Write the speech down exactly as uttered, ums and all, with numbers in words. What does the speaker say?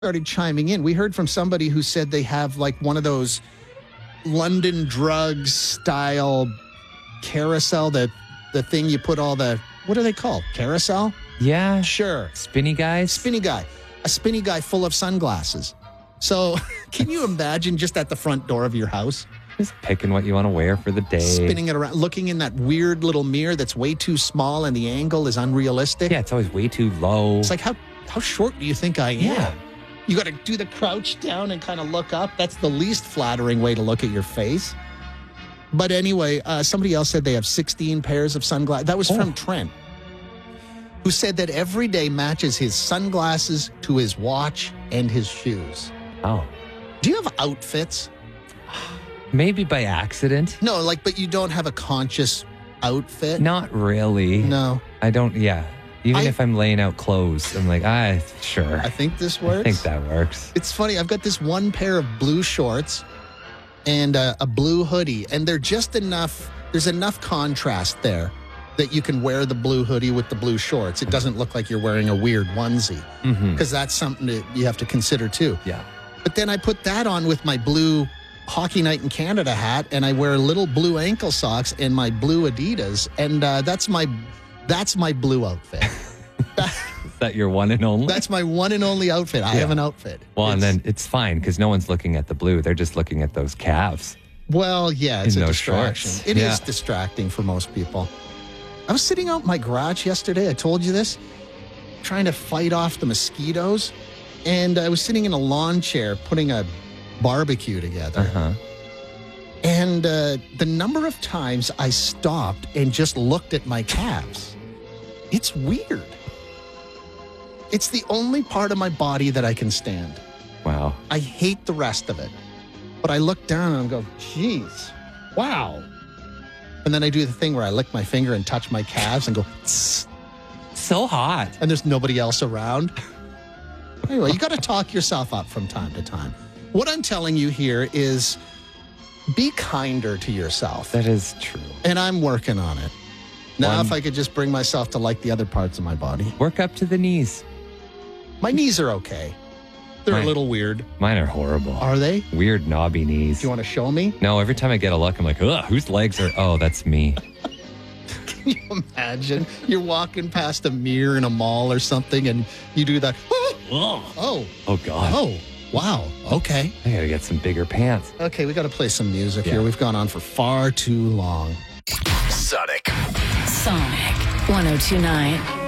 started chiming in. We heard from somebody who said they have like one of those London Drugs style carousel, the the thing you put all the, what are they called? Carousel? Yeah. Sure. Spinny guys? Spinny guy. A spinny guy full of sunglasses. So can you imagine just at the front door of your house? Just picking what you want to wear for the day. Spinning it around, looking in that weird little mirror that's way too small and the angle is unrealistic. Yeah, it's always way too low. It's like, how, how short do you think I am? Yeah. You got to do the crouch down and kind of look up. That's the least flattering way to look at your face. But anyway, uh, somebody else said they have sixteen pairs of sunglasses. That was oh. from Trent, who said that every day matches his sunglasses to his watch and his shoes. Oh. Do you have outfits? Maybe by accident. No, like, but you don't have a conscious outfit? Not really. No. I don't, yeah. Even I, if I'm laying out clothes, I'm like, ah, sure. I think this works. I think that works. It's funny. I've got this one pair of blue shorts and a, a blue hoodie, and they're just enough. There's enough contrast there that you can wear the blue hoodie with the blue shorts. It doesn't look like you're wearing a weird onesie, because mm-hmm. that's something that you have to consider too. Yeah. But then I put that on with my blue Hockey Night in Canada hat, and I wear little blue ankle socks and my blue Adidas, and uh, that's my that's my blue outfit. Is that your one and only? That's my one and only outfit. I yeah. have an outfit. Well, it's, and then it's fine because no one's looking at the blue. They're just looking at those calves. Well, yeah, it's in a those distraction. Shorts. It yeah. is distracting for most people. I was sitting out in my garage yesterday. I told you this, trying to fight off the mosquitoes. And I was sitting in a lawn chair putting a barbecue together. Uh-huh. And uh, the number of times I stopped and just looked at my calves, it's weird. It's the only part of my body that I can stand. Wow. I hate the rest of it. But I look down and I go, geez, wow. And then I do the thing where I lick my finger and touch my calves and go, tss. So hot. And there's nobody else around. Anyway, you got to talk yourself up from time to time. What I'm telling you here is be kinder to yourself. That is true. And I'm working on it. Now, One, if I could just bring myself to like the other parts of my body. Work up to the knees. My knees are okay. They're Mine, a little weird. Mine are horrible. Are they? Weird knobby knees. Do you want to show me? No, every time I get a look, I'm like, ugh, whose legs are, oh, that's me. Can you imagine? You're walking past a mirror in a mall or something and you do that. Oh, oh, oh God. Oh, wow. Okay. I gotta get some bigger pants. Okay, we got to play some music yeah. here. We've gone on for far too long. Sonic. Sonic one oh two point nine.